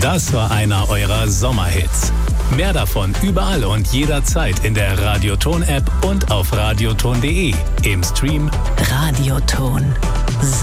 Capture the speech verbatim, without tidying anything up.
Das war einer eurer Sommerhits. Mehr davon überall und jederzeit in der Radioton-App und auf radioton punkt de, im Stream Radioton.